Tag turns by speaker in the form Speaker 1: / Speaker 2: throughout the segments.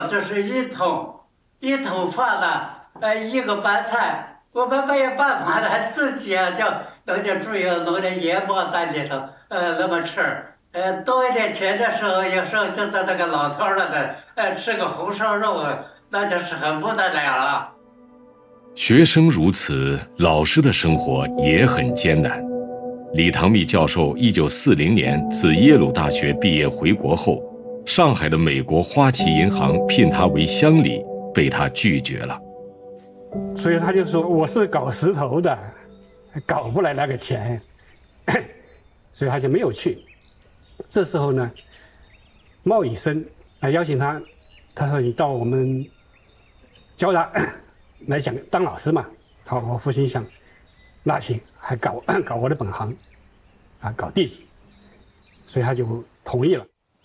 Speaker 1: 这是一桶饭了，一个白菜，我们没有办法了，自己啊就弄点猪油，弄点盐末在里头，那么吃。多一点钱的时候，有时候就在那个老头儿那个，吃个红烧肉，那就是很不得了了。
Speaker 2: 学生如此，老师的生活也很艰难。李唐密教授1940年自耶鲁大学毕业回国后，上海的美国花旗银行聘他为乡里，被他拒绝了。
Speaker 3: 所以他就说我是搞石头的，搞不来那个钱，所以他就没有去。这时候呢，冒以生邀请他，他说你到我们交大来讲当老师嘛。好，我父亲想，那行，还搞我的本行，搞地质，所以他就同意了。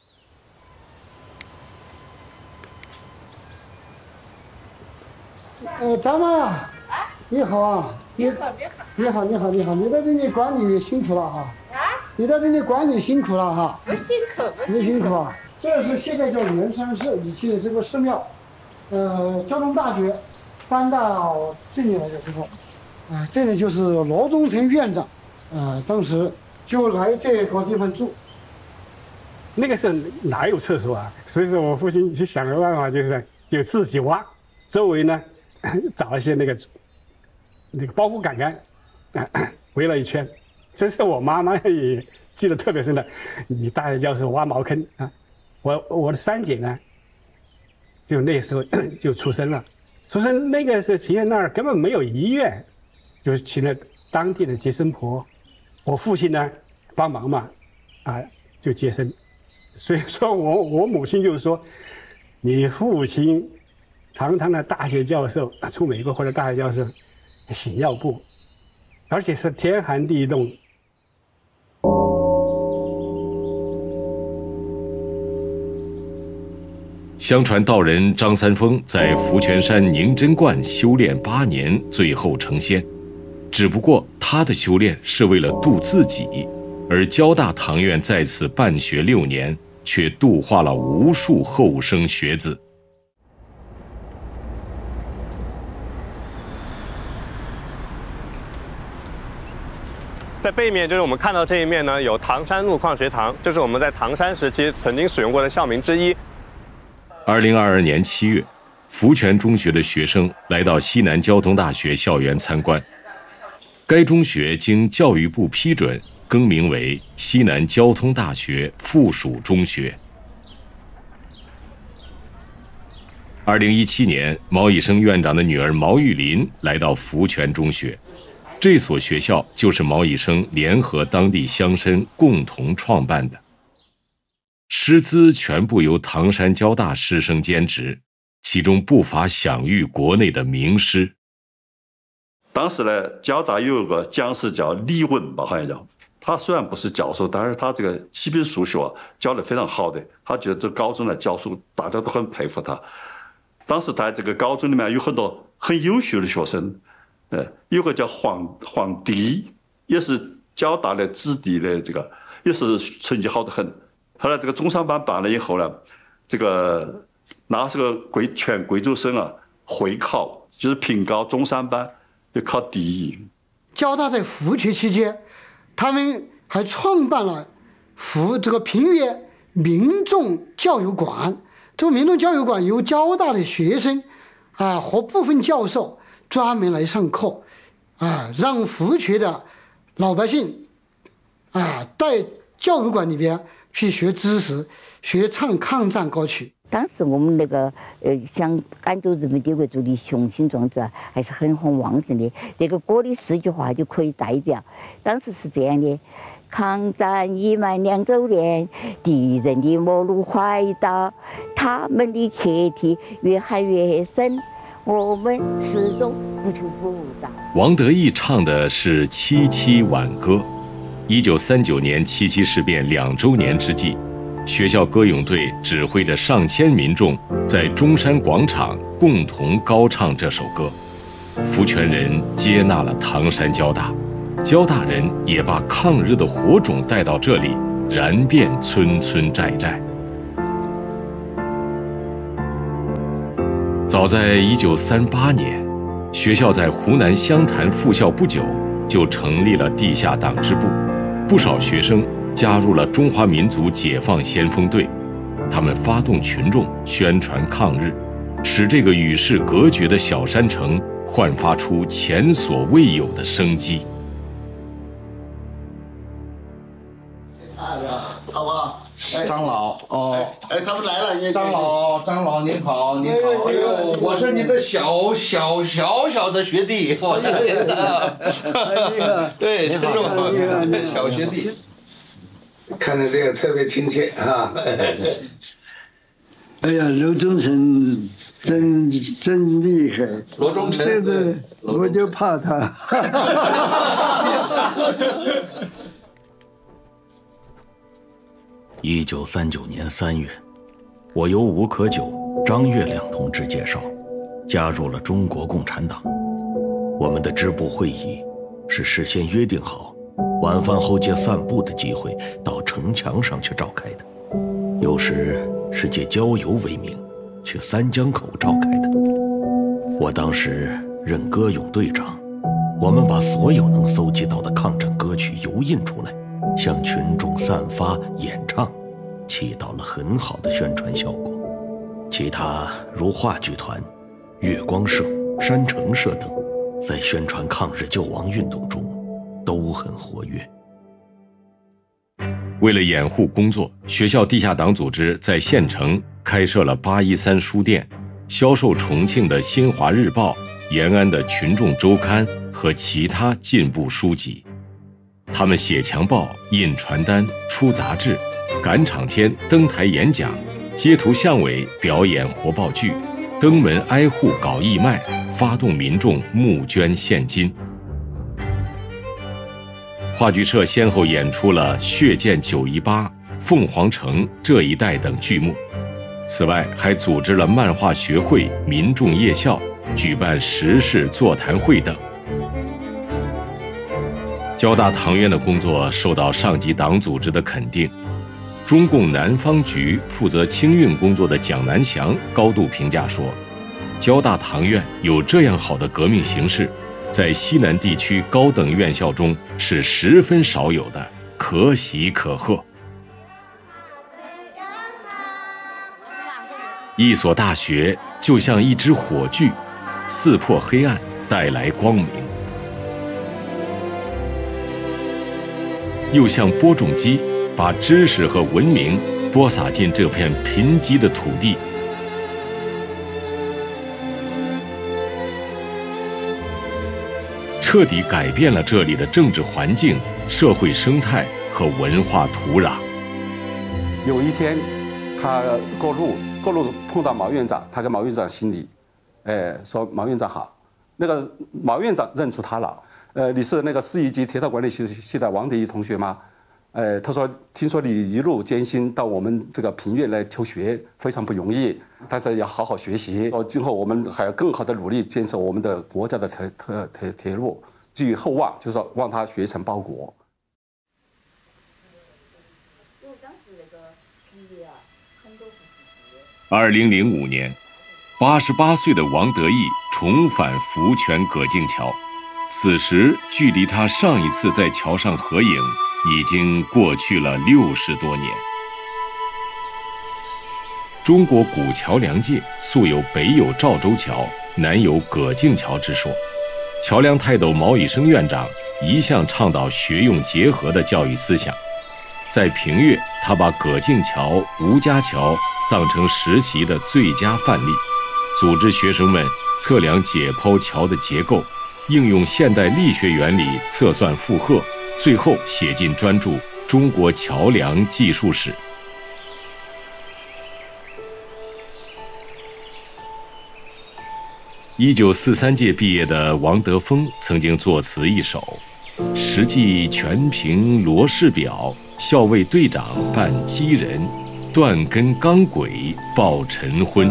Speaker 4: 张妈，你好啊！你好，你在这里管理辛苦了哈。你在这里管理辛苦了哈。
Speaker 5: 不辛苦，
Speaker 4: 不辛苦啊！这是现在叫圆山寺以前的这个寺庙，交通大学搬到这里来的时候，这里就是罗中成院长，当时就来这个地方住。
Speaker 3: 那个时候哪有厕所啊？所以说我父亲去想个办法，就自己挖，周围呢找一些那个包谷杆杆，围了一圈。这是我妈妈也记得特别深的，你大学教授挖茅坑啊！我的三姐呢，就那时候就出生了。出生那个时候，平原那儿根本没有医院，就请了当地的接生婆。我父亲呢帮忙嘛，就接生。所以说我母亲就说，你父亲堂堂的大学教授，出美国回来大学教授，洗尿布，而且是天寒地冻。
Speaker 2: 相传道人张三丰在福泉山宁真观修炼8年，最后成仙。只不过他的修炼是为了度自己，而交大堂院在此办学6年，却度化了无数后生学子。
Speaker 6: 在背面就是我们看到这一面呢，有唐山路矿学堂，这是我们在唐山时期曾经使用过的校名之一。
Speaker 2: 2022年7月，福泉中学的学生来到西南交通大学校园参观。该中学经教育部批准，更名为西南交通大学附属中学。2017年，毛以生院长的女儿毛玉林来到福泉中学。这所学校就是毛以生联合当地乡绅共同创办的，师资全部由唐山交大师生兼职，其中不乏享誉国内的名师。
Speaker 7: 当时呢，交大有一个讲师叫李文吧，好像叫他，虽然不是教授，但是他这个基本数学教得非常好的，他觉得这高中的教授大家都很佩服他。当时在这个高中里面有很多很优秀的学生。有个叫黄迪，也是交大的子弟的，这个也是成绩好得很。后来这个中山班办了以后呢，这个那是个全贵州省会考，就是评高中山班就考第1。
Speaker 4: 交大在福泉期间，他们还创办了这个平原民众教育馆。这个民众教育馆由交大的学生和部分教授专门来上课，让福泉的老百姓在教育馆里边去学知识，学唱抗战歌曲。
Speaker 5: 当时我们那个像甘州人民帝国主义雄心壮志还是很旺盛的。这个歌的4句话就可以代表。当时是这样的：抗战1万2周年，敌人的末路快到，他们的切题越喊越深。我们始终不求不达。
Speaker 2: 王德义唱的是七七挽歌。1939年77事变2周年之际，学校歌咏队指挥着上千民众在中山广场共同高唱这首歌。福泉人接纳了唐山交大，交大人也把抗日的火种带到这里，燃遍村村寨寨。 早在1938年，学校在湖南湘潭复校不久，就成立了地下党支部，不少学生加入了中华民族解放先锋队，他们发动群众宣传抗日，使这个与世隔绝的小山城焕发出前所未有的生机。
Speaker 8: 好不好？
Speaker 9: 张老哦，
Speaker 8: 他们来了，
Speaker 9: 张老你好，你好，哎呦，我是你的小的学弟，我对，陈总，小学弟，
Speaker 8: 看着这个特别亲切啊。
Speaker 10: 哎呀，罗中臣真厉害，
Speaker 9: 罗中臣，
Speaker 10: 这个我就怕他。
Speaker 11: 1939年3月，我由吴可久、张岳两同志介绍，加入了中国共产党。我们的支部会议是事先约定好，晚饭后借散步的机会到城墙上去召开的，有时是借郊游为名去三江口召开的。我当时任歌咏队长，我们把所有能搜集到的抗战歌曲油印出来，向群众散发演唱，起到了很好的宣传效果。其他如话剧团、月光社、山城社等，在宣传抗日救亡运动中都很活跃。
Speaker 2: 为了掩护工作，学校地下党组织在县城开设了813书店，销售重庆的《新华日报》、延安的《群众周刊》和其他进步书籍。他们写墙报、印传单、出杂志，赶场天登台演讲，街头巷尾表演活报剧，登门挨户搞义卖，发动民众募捐现金。话剧社先后演出了《血溅918》、《凤凰城》这一代等剧目，此外还组织了漫画学会、民众夜校，举办时事座谈会等。交大唐院的工作受到上级党组织的肯定。中共南方局负责清运工作的蒋南翔高度评价说，交大唐院有这样好的革命形势，在西南地区高等院校中是十分少有的，可喜可贺。一所大学就像一支火炬，刺破黑暗，带来光明；又像播种机，把知识和文明播撒进这片贫瘠的土地。彻底改变了这里的政治环境、社会生态和文化土壤。
Speaker 12: 有一天，他过路碰到毛院长，他跟毛院长行礼，说毛院长好。那个毛院长认出他了，你是那个4一级铁道管理系的王德一同学吗？他说听说你一路艰辛到我们这个平越来求学，非常不容易，但是要好好学习，今后我们还要更好的努力建设我们的国家的铁路，寄予厚望，就是说望他学成报国。
Speaker 2: 2005年，88岁的王德义重返福泉葛径桥，此时距离他上一次在桥上合影已经过去了60多年。中国古桥梁界素有北有赵州桥，南有葛径桥之说。桥梁泰斗毛以升院长一向倡导学用结合的教育思想，在平越，他把葛径桥、吴家桥当成实习的最佳范例，组织学生们测量解剖桥的结构，应用现代力学原理测算负荷，最后写进专著《中国桥梁技术史》。1943届毕业的王德峰曾经作词一首：实际全凭罗氏表，校尉队长扮机人，断根钢轨报晨昏。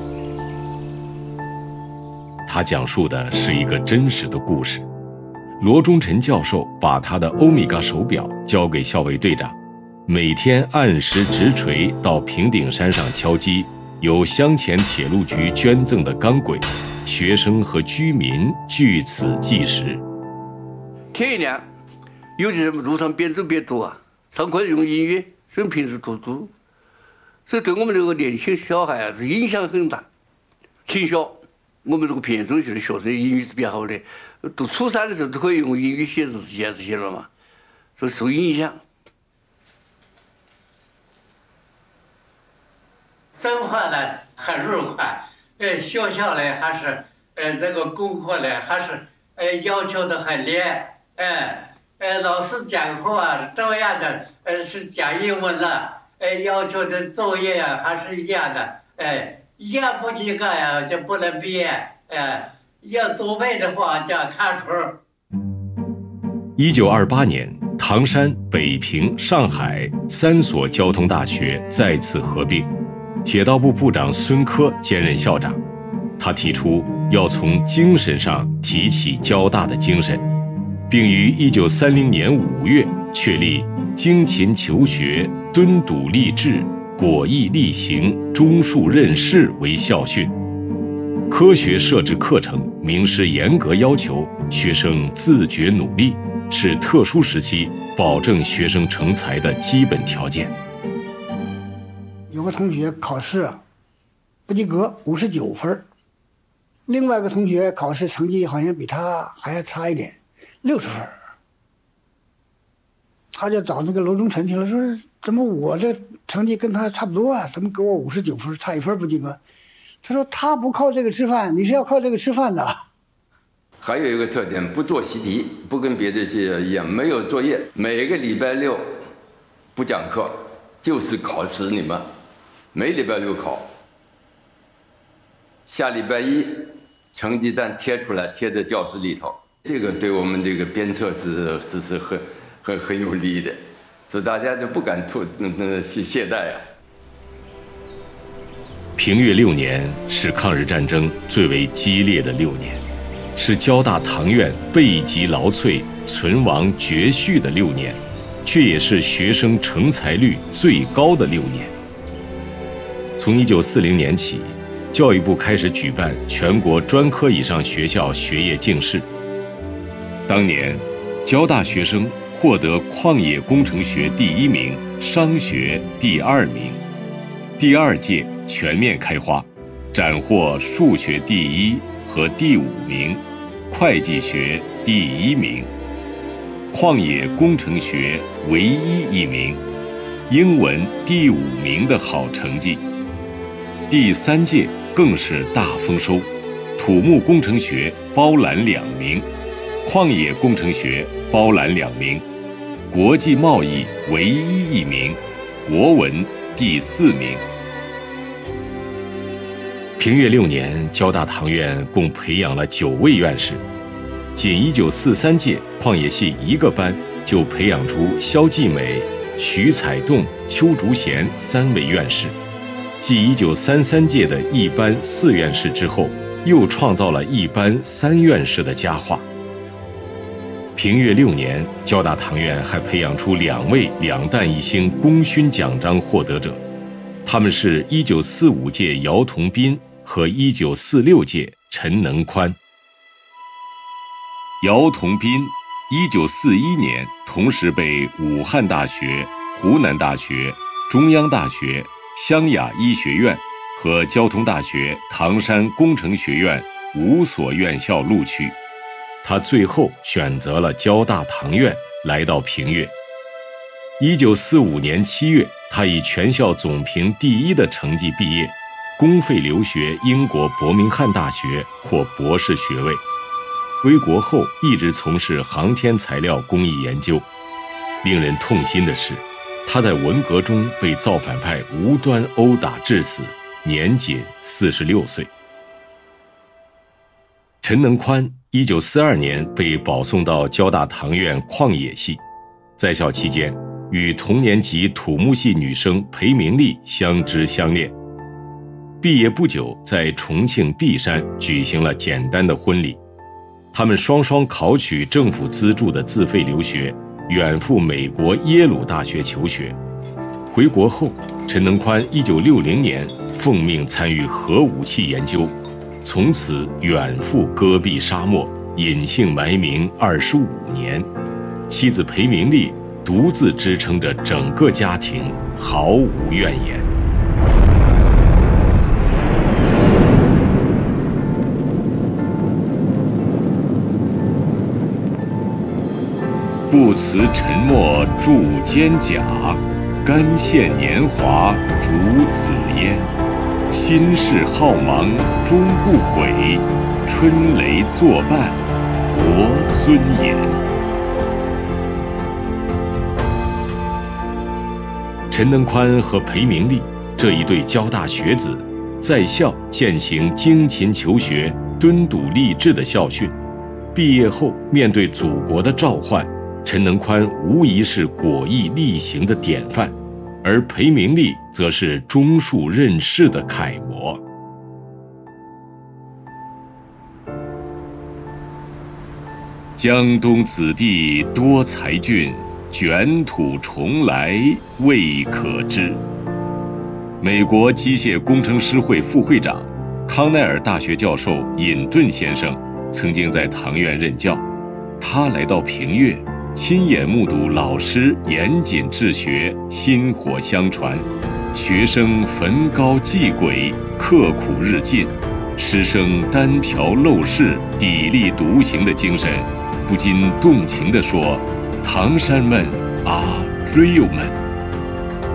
Speaker 2: 他讲述的是一个真实的故事。罗中臣教授把他的欧米伽手表交给校尉队长，每天按时直锤到平顶山上敲击， 有乡前铁路局捐赠的钢轨，学生和居民据此计时。
Speaker 13: 天一亮，有的人路上边走边读啊，上课用音乐，所以平时读书，所以对我们这个年轻小孩啊是影响很大。挺小，我们这个偏中学的学生英语是比较好的，读初三的时候都可以用英语写字写这些了嘛，所以受影响。
Speaker 1: 生活呢很愉快，学校呢还是这个功课呢还是要求的很严，老师讲课啊照样的是讲英文了，要求的作业啊还是一样的，一样不及格呀就不能毕业，要作弊的话就要开除。
Speaker 2: 1928年，唐山、北平、上海3所交通大学再次合并。铁道部部长孙科兼任校长，他提出要从精神上提起交大的精神，并于1930年5月确立精勤求学、敦笃立志、果毅力行、忠恕任事为校训。科学设置课程，名师严格要求学生自觉努力，是特殊时期保证学生成才的基本条件。
Speaker 14: 有个同学考试不及格59分，另外一个同学考试成绩好像比他还要差一点60分，他就找那个罗中臣去了，说怎么我这成绩跟他差不多啊，怎么给我59分，差1分不及格？他说他不靠这个吃饭，你是要靠这个吃饭的。
Speaker 15: 还有一个特点，不做习题，不跟别的学校一样，没有作业，每个礼拜6不讲课，就是考试，你们每礼拜6考，下礼拜1成绩单贴出来，贴在教室里头，这个对我们这个鞭策是很有利的，所以大家就不敢懈怠啊。
Speaker 2: 平越6年是抗日战争最为激烈的6年，是交大唐院背极劳瘁、存亡绝续的6年，却也是学生成才率最高的6年。从1940年起，教育部开始举办全国专科以上学校学业竞试。当年，交大学生获得矿业工程学第1名，商学第2名。第2届全面开花，斩获数学第1和第5名，会计学第1名，矿业工程学唯一1名，英文第5名的好成绩。第3届更是大丰收，土木工程学包揽2名，矿业工程学包揽2名，国际贸易唯一1名，国文第4名。平越6年，交大唐院共培养了9位院士，仅1943届矿业系1个班就培养出萧继美、徐彩栋、邱竹贤3位院士。继1933届的一班4院士之后，又创造了一班3院士的佳话。平越6年，交大唐院还培养出2位2弹1星功勋奖章获得者，他们是1945届姚同斌和1946届陈能宽。姚同斌1941年同时被武汉大学、湖南大学、中央大学、湘雅医学院和交通大学唐山工程学院5所院校录取，他最后选择了交大唐院，来到平越。1945年7月，他以全校总评第1的成绩毕业，公费留学英国伯明翰大学，获博士学位。归国后一直从事航天材料工艺研究。令人痛心的是，他在文革中被造反派无端殴打致死，年仅46岁。陈能宽1942年被保送到交大唐院矿业系，在校期间与同年级土木系女生裴明丽相知相恋。毕业不久，在重庆璧山举行了简单的婚礼。他们双双考取政府资助的自费留学，远赴美国耶鲁大学求学。回国后，陈能宽1960年奉命参与核武器研究，从此远赴戈壁沙漠，隐姓埋名25年。妻子裴明丽独自支撑着整个家庭，毫无怨言。不辞沉默铸坚甲，甘献年华逐紫烟。心事浩茫终不悔，春雷作伴国尊严。陈能宽和裴明丽这一对交大学子，在校践行精勤求学、敦笃励志的校训。毕业后，面对祖国的召唤，陈能宽无疑是果毅力行的典范，而裴明丽则是忠恕任事的楷模。江东子弟多才俊，卷土重来未可知。美国机械工程师会副会长、康奈尔大学教授尹顿先生曾经在唐院任教，他来到平越，亲眼目睹老师严谨治学，薪火相传，学生焚高继轨，刻苦日进，师生单瓢陋室，砥砺独行的精神，不禁动情地说：“唐山们啊，real 们！”